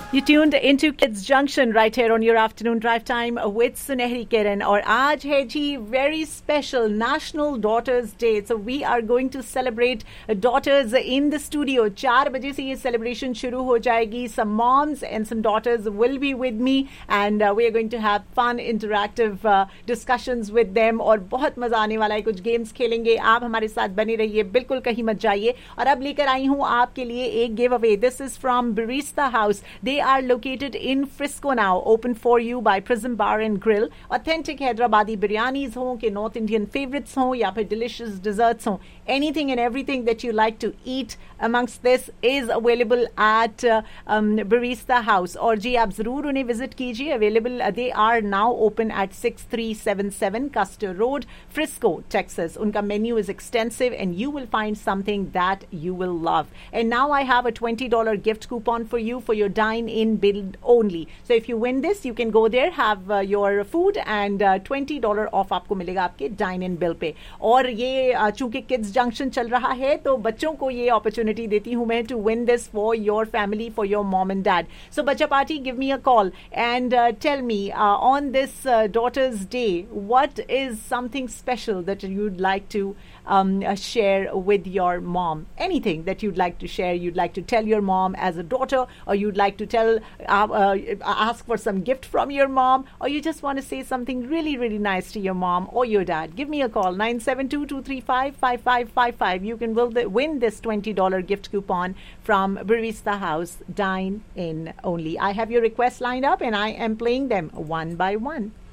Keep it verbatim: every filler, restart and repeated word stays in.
You tuned into Kids Junction right here on your afternoon drive time with Sunehri Kiran. और आज है जी very special National Daughters Day. So we are going to celebrate daughters in the studio. चार बजे से ये celebration शुरू हो जाएगी. Some moms and some daughters will be with me and uh, we are going to have fun interactive uh, discussions with them. और बहुत मजा आने वाला है. कुछ games खेलेंगे. आप हमारे साथ बने रहिए. बिल्कुल कहीं मत जाइए. और अब लेकर आई हूँ आपके लिए एक giveaway. This is from Barista House. They They are located in Frisco now, open for you by Prism Bar and Grill. Authentic Hyderabadi biryanis ho, ke North Indian favorites ho, ya phir delicious desserts ho. Anything and everything that you like to eat amongst this is available at uh, um, Barista House. Aur ji, aap zarur unhe visit kijiye. Available, uh, they are now open at sixty-three seventy-seven Custer Road, Frisco, Texas. Unka menu is extensive and you will find something that you will love. And now I have a twenty dollars gift coupon for you for your dine in bill only. So if you win this, you can go there, have uh, your food and uh, twenty dollars off आपको मिलेगा आपके dine in bill पे. और ये uh, चूंकि kids junction चल रहा है तो बच्चों को ये opportunity देती हूँ मैं to win this for your family, for your mom and dad. So बच्चा party, give me a call and uh, tell me uh, on this uh, Daughters Day, what is something special that you'd like to um, uh, share with your mom? Anything that you'd like to share, you'd like to tell your mom as a daughter, or you'd like to tell Tell, uh, uh, ask for some gift from your mom, or you just want to say something really, really nice to your mom or your dad. Give me a call, nine seven two, two three five, five five five five. You can will the, win this twenty dollars gift coupon from Barista House, Dine In only. I have your requests lined up and I am playing them one by one.